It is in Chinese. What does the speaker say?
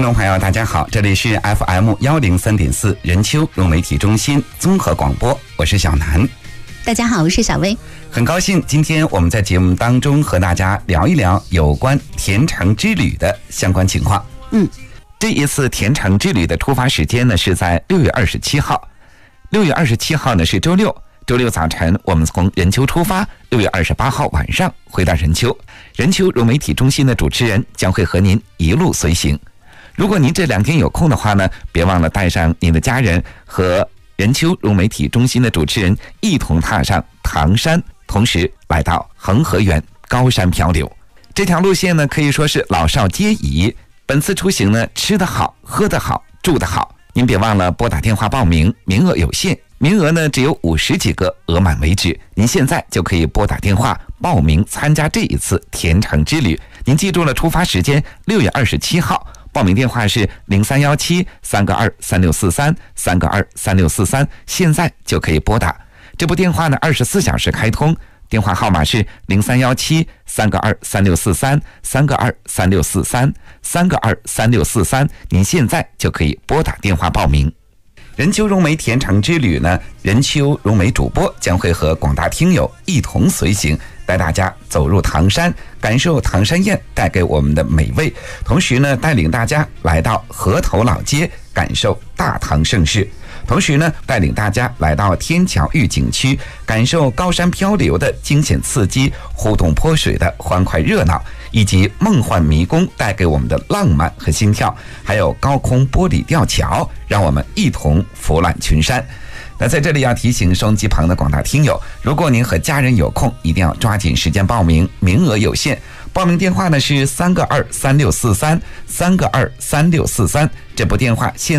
众朋友大家好，这里是 FM103.4 人丘融媒体中心综合广播，我是小南。 大家好，我是小薇。 很高兴今天我们在节目当中和大家聊一聊有关田城之旅的相关情况。这一次田城之旅的出发时间呢是在6月27号。6月27号呢是周六，周六早晨我们从任丘出发，6月28号晚上回到任丘。任丘融媒体中心的主持人将会和您一路随行。如果您这2天有空的话呢，别忘了带上您的家人和任丘融媒体中心的主持人一同踏上唐山，同时来到恒河源高山漂流。这条路线呢可以说是老少皆宜。本次出行呢，吃得好，喝得好，住得好。您别忘了拨打电话报名，名额有限，名额呢只有50几个，额满为止。您现在就可以拨打电话报名参加这一次田城之旅。您记住了出发时间6月27号，报名电话是0317-322-3643，322-3643，现在就可以拨打。这部电话呢24小时开通，电话号码是0317-322-3643，322-3643，322-3643，您现在就可以拨打电话报名。任丘融媒田城之旅呢，任丘融媒主播将会和广大听友一同随行，带大家走入唐山，感受唐山宴带给我们的美味，同时呢带领大家来到河头老街，感受大唐盛世，同时呢带领大家来到天桥峪景区，感受高山漂流的惊险刺激，互动泼水的欢快热闹，以及梦幻迷宫带给我们的浪漫和心跳，还有高空玻璃吊桥，让我们一同俯览群山。那在这里要提醒收音机旁的广大听友，如果您和家人有空，一定要抓紧时间报名，名额有限。报名电话呢是322-3643，322-3643，这部电话现